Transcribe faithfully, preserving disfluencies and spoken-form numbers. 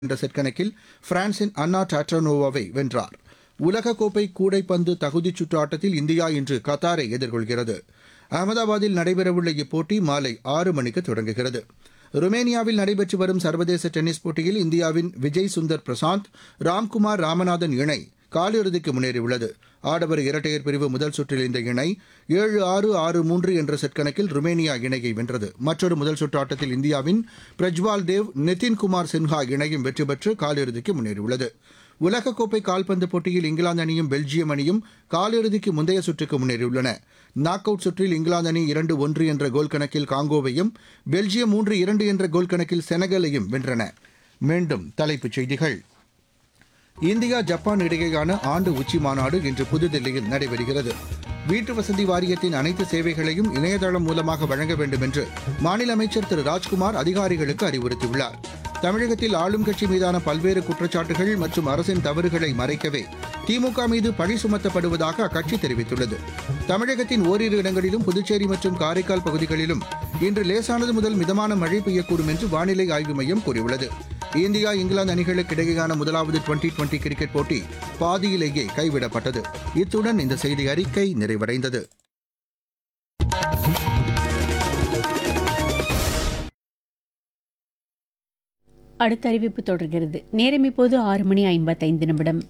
என்ற செட் கணக்கில் பிரான்சின் அன்னா டாட்ரானோவாவை வென்றார். உலகக்கோப்பை கூடைப்பந்து தகுதிச் சுற்று ஆட்டத்தில் இந்தியா இன்று கத்தாரை எதிர்கொள்கிறது. அகமதாபாத்தில் நடைபெறவுள்ள இப்போட்டி மாலை ஆறு மணிக்கு தொடங்குகிறது. ருமேனியாவில் நடைபெற்று வரும் சர்வதேச டென்னிஸ் போட்டியில் இந்தியாவின் விஜய் சுந்தர் பிரசாந்த், ராம்குமார் ராமநாதன் இணை காலிறுதிக்கு முன்னேறியுள்ளது. ஆடவர் இரட்டையர் பிரிவு முதல் சுற்றில் இந்த இணை ஏழு ஆறு ஆறு மூன்று என்ற செட் கணக்கில் ருமேனியா இணையை வென்றது. மற்றொரு முதல் சுற்று ஆட்டத்தில் இந்தியாவின் பிரஜ்வால் தேவ், நிதின்குமார் சின்ஹா இணையும் வெற்றி பெற்று காலிறுதிக்கு முன்னேறியுள்ளது. உலகக்கோப்பை கால்பந்து போட்டியில் இங்கிலாந்து அணியும் பெல்ஜியம் அணியும் காலிறுதிக்கு முந்தைய சுற்றுக்கு முன்னேறியுள்ளன. நாக் அவுட் சுற்றில் இங்கிலாந்து அணி இரண்டு ஒன்று என்ற கோல் கணக்கில் காங்கோவையும், பெல்ஜியம் மூன்று இரண்டு என்ற கோல் கணக்கில் செனகலையும் வென்றன. மீண்டும் தலைப்புச் செய்திகள். இந்தியா ஜப்பான் இடையேயான ஆண்டு உச்சி மாநாடு இன்று புதுதில்லியில் நடைபெறுகிறது. வீட்டு வசதி வாரியத்தின் அனைத்து சேவைகளையும் இணையதளம் மூலமாக வழங்க வேண்டும் என்று மாநில அமைச்சர் திரு ராஜ்குமார் அதிகாரிகளுக்கு அறிவுறுத்தியுள்ளார். தமிழகத்தில் ஆளும் கட்சி மீதான பல்வேறு குற்றச்சாட்டுகள் மற்றும் அரசின் தவறுகளை மறைக்கவே திமுக மீது பழி சுமத்தப்படுவதாக அக்கட்சி தெரிவித்துள்ளது. தமிழகத்தின் ஓரிரு இடங்களிலும் புதுச்சேரி மற்றும் காரைக்கால் பகுதிகளிலும் இன்று லேசானது முதல் மிதமான மழை பெய்யக்கூடும் என்று வானிலை ஆய்வு மையம் கூறியுள்ளது. இந்தியா இங்கிலாந்து அணிகளுக்கு இடையேயான முதலாவது டுவெண்டி டுவெண்டி கிரிக்கெட் போட்டி பாதியிலேயே கைவிடப்பட்டது. இத்துடன் இந்த செய்தி அறிக்கை நிறைவடைந்தது. அடுத்த அறிவிப்பு தொடர்கிறது. நேரம் இப்போது ஆறு மணி ஐம்பத்தைந்து நிமிடம்.